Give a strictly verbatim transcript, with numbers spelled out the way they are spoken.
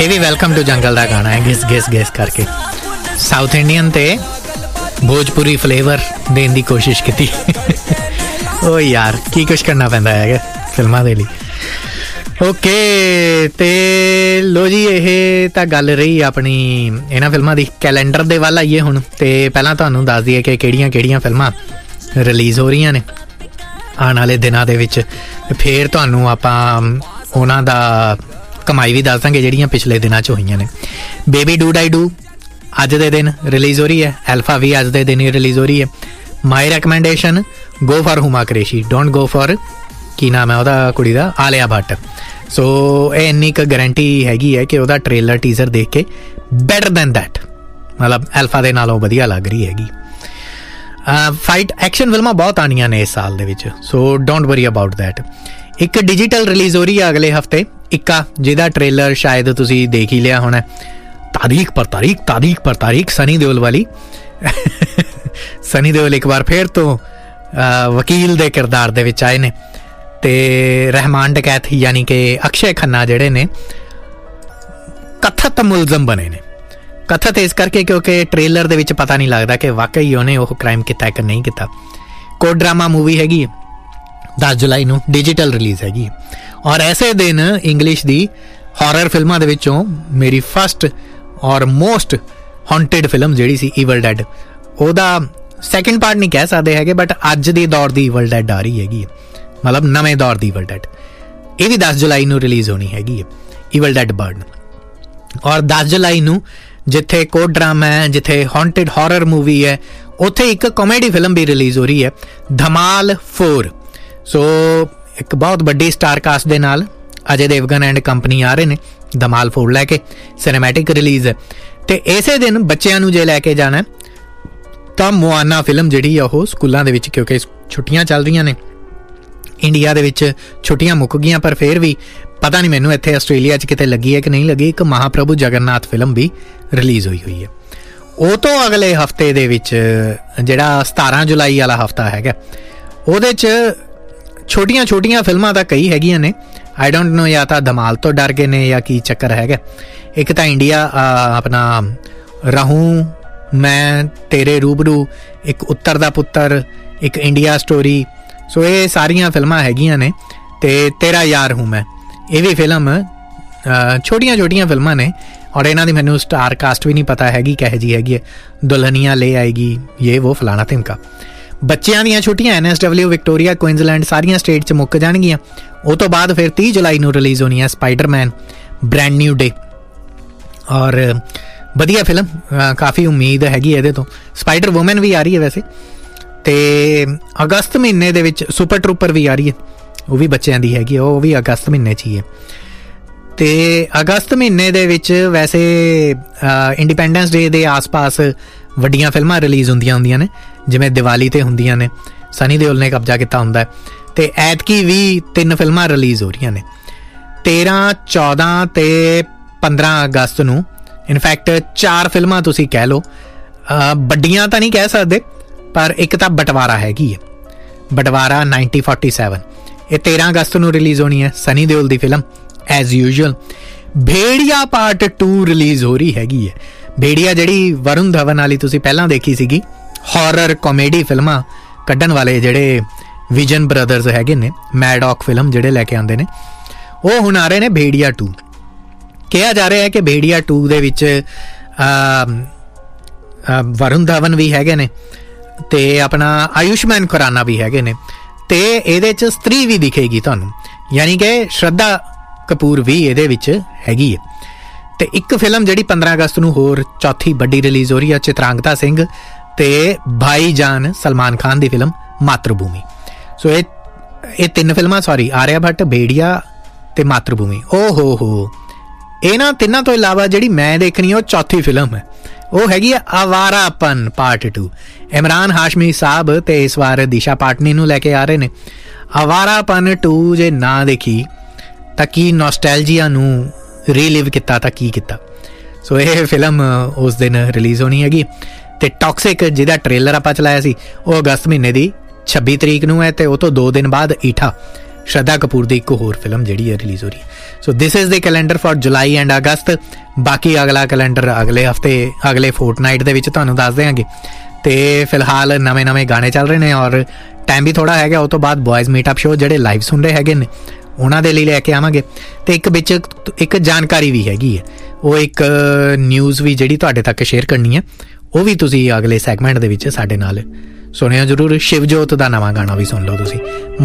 ਇਹ ਵੀ welcome to ਜੰਗਲ ਦਾ ਗਾਣਾ ਹੈ, ਗਿਸ ਗਿਸ ਗਿਸ ਕਰਕੇ ਸਾਊਥ ਇੰਡੀਅਨ ਤੇ ਭੋਜਪੁਰੀ ਫਲੇਵਰ ਦੇਣ ਦੀ ਕੋਸ਼ਿਸ਼ ਕੀਤੀ। ਉਹ ਯਾਰ ਕੀ ਕੁਛ ਕਰਨਾ ਪੈਂਦਾ ਹੈਗਾ ਫਿਲਮਾਂ ਦੇ ਲਈ। ਓਕੇ ਤੇ ਲੋ ਜੀ, ਇਹ ਤਾਂ ਗੱਲ ਰਹੀ ਆਪਣੀ ਇਹਨਾਂ ਫਿਲਮਾਂ ਦੀ। ਕੈਲੰਡਰ ਦੇ ਵੱਲ ਆਈਏ ਹੁਣ। ਤੇ ਪਹਿਲਾਂ ਤੁਹਾਨੂੰ ਦੱਸ ਦਈਏ ਕਿ ਕਿਹੜੀਆਂ ਕਿਹੜੀਆਂ ਫਿਲਮਾਂ ਰਿਲੀਜ਼ ਹੋ ਰਹੀਆਂ ਨੇ ਆਉਣ ਵਾਲੇ ਦਿਨਾਂ ਦੇ ਵਿੱਚ। ਫਿਰ ਤੁਹਾਨੂੰ ਆਪਾਂ ਉਹਨਾਂ ਦਾ ਕਮਾਈ ਵੀ ਦੱਸ ਦਾਂਗੇ ਜਿਹੜੀਆਂ ਪਿਛਲੇ ਦਿਨਾਂ 'ਚ ਹੋਈਆਂ ਨੇ। ਬੇਬੀ ਡੂ ਡਾਈ ਡੂ ਅੱਜ ਦੇ ਦਿਨ ਰਿਲੀਜ਼ ਹੋ ਰਹੀ ਹੈ। ਐਲਫਾ ਵੀ ਅੱਜ ਦੇ ਦਿਨ ਹੀ ਰਿਲੀਜ਼ ਹੋ ਰਹੀ ਹੈ। ਮਾਈ ਰੈਕਮੈਂਡੇਸ਼ਨ go for Huma Qureshi, don't go for ਕੀ ਨਾਮ ਹੈ ਉਹਦਾ ਕੁੜੀ ਦਾ, ਆਲਿਆ ਭੱਟ। ਸੋ ਇਹ ਇੰਨੀ ਕੁ ਗਰੰਟੀ ਹੈਗੀ ਹੈ ਕਿ ਉਹਦਾ ਟ੍ਰੇਲਰ ਟੀਜ਼ਰ ਦੇਖ ਕੇ ਬੈਟਰ ਦੈਨ ਦੈਟ, ਮਤਲਬ ਐਲਫਾ ਦੇ ਨਾਲੋਂ ਵਧੀਆ ਲੱਗ ਰਹੀ ਹੈਗੀ। ਫਾਈਟ ਐਕਸ਼ਨ ਫਿਲਮਾਂ ਬਹੁਤ ਆਉਣੀਆਂ ਨੇ ਇਸ ਸਾਲ ਦੇ ਵਿੱਚ, ਸੋ ਡੋਂਟ ਵਰੀ ਅਬਾਊਟ ਦੈਟ। ਇੱਕ ਡਿਜੀਟਲ ਰਿਲੀਜ਼ ਹੋ ਰਹੀ ਹੈ ਅਗਲੇ ਹਫ਼ਤੇ, ਇੱਕਾ, ਜਿਹਦਾ ਟ੍ਰੇਲਰ ਸ਼ਾਇਦ ਤੁਸੀਂ ਦੇਖ ਹੀ ਲਿਆ ਹੋਣਾ। ਤਾਰੀਖ ਪਰ ਤਾਰੀਖ ਤਾਰੀਖ ਪਰ ਤਾਰੀਖ ਸਨੀ ਦਿਓਲ ਵਾਲੀ। ਸਨੀ ਦਿਓਲ ਇੱਕ ਵਾਰ ਫਿਰ ਤੋਂ ਵਕੀਲ ਦੇ ਕਿਰਦਾਰ ਦੇ ਵਿੱਚ ਆਏ ਨੇ ਤੇ ਰਹਿਮਾਨ ਡਕੈਤ ਯਾਨੀ ਕਿ ਅਕਸ਼ੇ ਖੰਨਾ ਜਿਹੜੇ ਨੇ ਕਥਿਤ ਮੁਲਜ਼ਮ ਬਣੇ ਨੇ। ਕਥਿਤ ਇਸ ਕਰਕੇ ਕਿਉਂਕਿ ਟ੍ਰੇਲਰ ਦੇ ਵਿੱਚ ਪਤਾ ਨਹੀਂ ਲੱਗਦਾ ਕਿ ਵਾਕਈ ਉਹਨੇ ਉਹ ਕ੍ਰਾਈਮ ਕੀਤਾ ਕਿ ਨਹੀਂ ਕੀਤਾ। ਕੋਡ ਡਰਾਮਾ ਮੂਵੀ ਹੈਗੀ ਦਸ ਜੁਲਾਈ ਨੂੰ, ਡਿਜੀਟਲ ਰਿਲੀਜ਼ ਹੈਗੀ। ਔਰ ਐਸੇ ਦਿਨ ਇੰਗਲਿਸ਼ ਦੀ ਹੌਰਰ ਫਿਲਮਾਂ ਦੇ ਵਿੱਚੋਂ ਮੇਰੀ ਫਸਟ ਔਰ ਮੋਸਟ ਹੌਂਟਡ ਫਿਲਮ ਜਿਹੜੀ ਸੀ ਈਵਲ ਡੈਡ, ਉਹਦਾ ਸੈਕਿੰਡ ਪਾਰਟ ਨਹੀਂ ਕਹਿ ਸਕਦੇ ਹੈਗੇ, ਬਟ ਅੱਜ ਦੇ ਦੌਰ ਦੀ ਈਵਲ ਡੈਡ ਆ ਰਹੀ ਹੈਗੀ, ਮਤਲਬ ਨਵੇਂ ਦੌਰ ਦੀ ਈਵਲ ਡੈਡ। ਇਹ ਵੀ ਦਸ ਜੁਲਾਈ ਨੂੰ ਰਿਲੀਜ਼ ਹੋਣੀ ਹੈਗੀ ਹੈ, ਈਵਲ ਡੈਡ ਬਰਨ। ਔਰ ਦਸ ਜੁਲਾਈ ਨੂੰ ਜਿੱਥੇ ਕੋਡ ਡਰਾਮਾ ਹੈ, ਜਿੱਥੇ ਹੌਂਟਡ ਹੌਰਰ ਮੂਵੀ ਹੈ, ਉੱਥੇ ਇੱਕ ਕਾਮੇਡੀ ਫਿਲਮ ਵੀ ਰਿਲੀਜ਼ ਹੋ ਰਹੀ ਹੈ, ਧਮਾਲ ਫੋਰ। ਸੋ ਇੱਕ ਬਹੁਤ ਵੱਡੀ ਸਟਾਰ ਕਾਸਟ ਦੇ ਨਾਲ ਅਜੇ ਦੇਵਗਨ ਐਂਡ ਕੰਪਨੀ ਆ ਰਹੇ ਨੇ ਧਮਾਲ ਫੋਰ ਲੈ ਕੇ, ਸਿਨੇਮੈਟਿਕ ਰਿਲੀਜ਼ ਹੈ। ਤੇ ਇਸੇ ਦਿਨ ਬੱਚਿਆਂ ਨੂੰ ਜੇ ਲੈ ਕੇ ਜਾਣਾ ਤਾਂ ਮੁਆਨਾ ਫਿਲਮ ਜਿਹੜੀ ਆ ਉਹ ਸਕੂਲਾਂ ਦੇ ਵਿੱਚ, ਕਿਉਂਕਿ ਛੁੱਟੀਆਂ ਚੱਲ ਰਹੀਆਂ ਨੇ ਇੰਡੀਆ ਦੇ ਵਿੱਚ, ਛੁੱਟੀਆਂ ਮੁੱਕ ਗਈਆਂ ਪਰ ਫਿਰ ਵੀ ਪਤਾ ਨਹੀਂ ਮੈਨੂੰ ਇੱਥੇ ਆਸਟ੍ਰੇਲੀਆ 'ਚ ਕਿਤੇ ਲੱਗੀ ਹੈ ਕਿ ਨਹੀਂ ਲੱਗੀ, ਇੱਕ ਮਹਾਪ੍ਰਭੂ ਜਗਨਨਾਥ ਫਿਲਮ ਵੀ ਰਿਲੀਜ਼ ਹੋਈ ਹੋਈ ਹੈ। ਉਹ ਤੋਂ ਅਗਲੇ ਹਫ਼ਤੇ ਦੇ ਵਿੱਚ ਜਿਹੜਾ ਸਤਾਰਾਂ ਜੁਲਾਈ ਵਾਲਾ ਹਫ਼ਤਾ ਹੈਗਾ, ਉਹਦੇ 'ਚ ਛੋਟੀਆਂ ਛੋਟੀਆਂ ਫਿਲਮਾਂ ਤਾਂ ਕਈ ਹੈਗੀਆਂ ਨੇ। ਆਈ ਡੋਂਟ ਨੋ ਜਾਂ ਤਾਂ ਧਮਾਲ ਤੋਂ ਡਰ ਗਏ ਨੇ ਜਾਂ ਕੀ ਚੱਕਰ ਹੈਗਾ। ਇੱਕ ਤਾਂ ਇੰਡੀਆ ਆਪਣਾ ਰਹੂੰ ਮੈਂ ਤੇਰੇ ਰੂਬਰੂ, ਇੱਕ ਉੱਤਰ ਦਾ ਪੁੱਤਰ, ਇੱਕ ਇੰਡੀਆ ਸਟੋਰੀ। ਸੋ ਇਹ ਸਾਰੀਆਂ ਫਿਲਮਾਂ ਹੈਗੀਆਂ ਨੇ। ਤੇ ਤੇਰਾ ਯਾਰ ਹੂੰ ਮੈਂ, ਇਹ ਵੀ ਫਿਲਮ ਛੋਟੀਆਂ ਛੋਟੀਆਂ ਫਿਲਮਾਂ ਨੇ ਔਰ ਇਹਨਾਂ ਦੀ ਮੈਨੂੰ ਸਟਾਰ ਕਾਸਟ ਵੀ ਨਹੀਂ ਪਤਾ ਹੈਗੀ ਕਿਹੋ ਜਿਹੀ ਹੈਗੀ ਹੈ। ਦੁਲਹਨੀਆਂ ਲੈ ਆਏਗੀ, ਇਹ ਉਹ ਫਲਾਣਾ ਧਿਮਕਾ। ਬੱਚਿਆਂ ਦੀਆਂ ਛੁੱਟੀਆਂ N S W Victoria Queensland ਸਾਰੀਆਂ ਸਟੇਟ 'ਚ ਮੁੱਕ ਜਾਣਗੀਆਂ। ਉਹ ਤੋਂ ਬਾਅਦ ਫਿਰ ਤੀਹ ਜੁਲਾਈ ਨੂੰ ਰਿਲੀਜ਼ ਹੋਣੀ ਹੈ ਸਪਾਈਡਰਮੈਨ ਬ੍ਰੈਂਡ ਨਿਊ ਡੇ। ਔਰ ਵਧੀਆ ਫਿਲਮ, ਕਾਫੀ ਉਮੀਦ ਹੈਗੀ ਇਹਦੇ ਤੋਂ। ਸਪਾਈਡਰ ਵੂਮੈਨ ਵੀ ਆ ਰਹੀ ਹੈ ਵੈਸੇ। ਤੇ ਅਗਸਤ ਮਹੀਨੇ ਦੇ ਵਿੱਚ ਸੁਪਰ ਟਰੂਪਰ ਵੀ ਆ ਰਹੀ ਹੈ, ਉਹ ਵੀ ਬੱਚਿਆਂ ਦੀ ਹੈਗੀ, ਉਹ ਵੀ ਅਗਸਤ ਮਹੀਨੇ 'ਚ ਹੀ ਹੈ। ਤੇ ਅਗਸਤ ਮਹੀਨੇ ਦੇ ਵਿੱਚ ਵੈਸੇ ਇੰਡੀਪੈਂਡੈਂਸ ਡੇ ਦੇ ਆਸ-ਪਾਸ ਵੱਡੀਆਂ ਫਿਲਮਾਂ ਰਿਲੀਜ਼ ਹੁੰਦੀਆਂ ਹੁੰਦੀਆਂ ਨੇ, ਜਿਵੇਂ ਦੀਵਾਲੀ 'ਤੇ ਹੁੰਦੀਆਂ ਨੇ, ਸਨੀ ਦਿਓਲ ਨੇ ਕਬਜ਼ਾ ਕੀਤਾ ਹੁੰਦਾ। ਤੇ ਐਤਕੀ ਵੀ ਤਿੰਨ ਫਿਲਮਾਂ ਰਿਲੀਜ਼ ਹੋ ਰਹੀਆਂ ਨੇ, ਤੇਰਾਂ, ਚੌਦਾਂ ਤੇ ਪੰਦਰਾਂ ਅਗਸਤ ਨੂੰ। ਇਨਫੈਕਟ ਚਾਰ ਫਿਲਮਾਂ ਤੁਸੀਂ ਕਹਿ ਲਓ, ਵੱਡੀਆਂ ਤਾਂ ਨਹੀਂ ਕਹਿ ਸਕਦੇ, ਪਰ ਇੱਕ ਤਾਂ ਬਟਵਾਰਾ ਹੈਗੀ ਹੈ, ਬਟਵਾਰਾ ਨਾਈਨਟੀ ਫੋਰਟੀ ਸੈਵਨ, ਇਹ ਤੇਰਾਂ ਅਗਸਤ ਨੂੰ ਰਿਲੀਜ਼ ਹੋਣੀ ਹੈ, ਸਨੀ ਦਿਓਲ ਦੀ film as usual. ਭੇੜੀਆ part two release ਹੋ ਰਹੀ ਹੈਗੀ ਹੈ। ਭੇੜੀਆ ਜਿਹੜੀ ਵਰੁਣ ਧਵਨ ਵਾਲੀ ਤੁਸੀਂ ਪਹਿਲਾਂ ਦੇਖੀ ਸੀਗੀ, ਹੌਰਰ ਕਾਮੇਡੀ ਫਿਲਮਾਂ ਕੱਢਣ ਵਾਲੇ ਜਿਹੜੇ ਵਿਜਨ ਬ੍ਰਦਰਸ ਹੈਗੇ ਨੇ, ਮੈਡੌਕ ਫਿਲਮ ਜਿਹੜੇ ਲੈ ਕੇ ਆਉਂਦੇ ਨੇ, ਉਹ ਹੁਣ ਆ ਰਹੇ ਨੇ ਭੇੜੀਆ ਟੂ। ਕਿਹਾ ਜਾ ਰਿਹਾ ਹੈ ਕਿ ਭੇੜੀਆ ਟੂ ਦੇ ਵਿੱਚ ਵਰੁਣ ਧਵਨ ਵੀ ਹੈਗੇ ਨੇ ਤੇ ਆਪਣਾ ਆਯੁਸ਼ਮਾਨ ਖੁਰਾਨਾ ਵੀ ਹੈਗੇ ਨੇ, ਤੇ ਇਹਦੇ 'ਚ ਸਤਰੀ ਵੀ ਦਿਖੇਗੀ ਤੁਹਾਨੂੰ, ਯਾਨੀ ਕਿ ਸ਼ਰਧਾ ਕਪੂਰ ਵੀ ਇਹਦੇ ਵਿੱਚ ਹੈਗੀ ਹੈ। ਤੇ ਇੱਕ ਫਿਲਮ ਜਿਹੜੀ ਪੰਦਰਾਂ ਅਗਸਤ ਨੂੰ ਹੋਰ ਚੌਥੀ ਵੱਡੀ ਰਿਲੀਜ਼ ਹੋ ਰਹੀ ਹੈ, ਚਿਤਰਾਂਗਤਾ ਸਿੰਘ ਤੇ ਭਾਈ ਜਾਨ ਸਲਮਾਨ ਖਾਨ ਦੀ ਫਿਲਮ ਮਾਤਰਭੂਮੀ। ਸੋ ਇਹ ਇਹ ਤਿੰਨ ਫਿਲਮਾਂ, ਸੌਰੀ ਆਰਿਆ ਭੱਟ, ਭੇੜੀਆ ਤੇ ਮਾਤਰਭੂਮੀ। ਓ ਹੋ ਹੋ ਇਹਨਾਂ ਤਿੰਨਾਂ ਤੋਂ ਇਲਾਵਾ ਜਿਹੜੀ ਮੈਂ ਦੇਖਣੀ ਉਹ ਚੌਥੀ ਫਿਲਮ ਹੈ, ਉਹ ਹੈਗੀ ਆ ਆਵਾਰਾਪਨ ਪਾਰਟ ਟੂ। ਇਮਰਾਨ ਹਾਸ਼ਮੀ ਸਾਹਿਬ ਤੇ ਇਸ ਵਾਰ ਦਿਸ਼ਾ ਪਾਟਨੀ ਨੂੰ ਲੈ ਕੇ ਆ ਰਹੇ ਨੇ। ਆਵਾਰਾਪਨ ਟੂ ਜੇ ਨਾ ਦੇਖੀ ਤਾਂ ਕੀ ਨੋਸਟੈਲਜੀਆ ਨੂੰ ਰੀਲਿਵ ਕੀਤਾ ਤਾਂ ਕੀ ਕੀਤਾ। ਸੋ ਇਹ ਫਿਲਮ ਉਸ ਦਿਨ ਰਿਲੀਜ਼ ਹੋਣੀ ਹੈਗੀ। ਤੇ ਟੌਕਸਿਕ ਜਿਹਦਾ ਟ੍ਰੇਲਰ ਆਪਾਂ ਚਲਾਇਆ ਸੀ ਉਹ ਅਗਸਤ ਮਹੀਨੇ ਦੀ ਛੱਬੀ ਤਰੀਕ ਨੂੰ ਹੈ, ਤੇ ਉਹ ਤੋਂ ਦੋ ਦਿਨ ਬਾਅਦ ਈਠਾ ਸ਼ਰਧਾ ਕਪੂਰ ਦੀ ਇੱਕ ਹੋਰ ਫਿਲਮ ਜਿਹੜੀ ਹੈ ਰਿਲੀਜ਼ ਹੋ ਰਹੀ ਹੈ। ਸੋ this is the calendar for July and ਅਗਸਤ। ਬਾਕੀ ਅਗਲਾ ਕੈਲੰਡਰ ਅਗਲੇ ਹਫਤੇ ਅਗਲੇ ਫੋਰਟਨਾਈਟ ਦੇ ਵਿੱਚ ਤੁਹਾਨੂੰ ਦੱਸ ਦਿਆਂਗੇ। ਅਤੇ ਫਿਲਹਾਲ ਨਵੇਂ ਨਵੇਂ ਗਾਣੇ ਚੱਲ ਰਹੇ ਨੇ ਔਰ ਟਾਈਮ ਵੀ ਥੋੜ੍ਹਾ ਹੈਗਾ। ਉਹ ਤੋਂ ਬਾਅਦ ਬॉयਜ਼ ਮੀਟਅਪ ਸ਼ੋਅ ਜਿਹੜੇ ਲਾਈਵ ਸੁਣ ਰਹੇ ਹੈਗੇ ਨੇ ਉਹਨਾਂ ਦੇ ਲਈ ਲੈ ਕੇ ਆਵਾਂਗੇ। ਅਤੇ ਇੱਕ ਵਿੱਚ ਇੱਕ ਜਾਣਕਾਰੀ ਵੀ ਹੈਗੀ ਹੈ, ਉਹ ਇੱਕ ਨਿਊਜ਼ ਵੀ ਜਿਹੜੀ ਤੁਹਾਡੇ ਤੱਕ ਸ਼ੇਅਰ ਕਰਨੀ ਹੈ, ਉਹ ਵੀ ਤੁਸੀਂ ਅਗਲੇ ਸੈਗਮੈਂਟ ਦੇ ਵਿੱਚ ਸਾਡੇ ਨਾਲ ਸੁਣਿਓ ਜ਼ਰੂਰ। ਸ਼ਿਵਜੋਤ ਦਾ ਨਵਾਂ ਗਾਣਾ ਵੀ ਸੁਣ ਲਓ ਤੁਸੀਂ।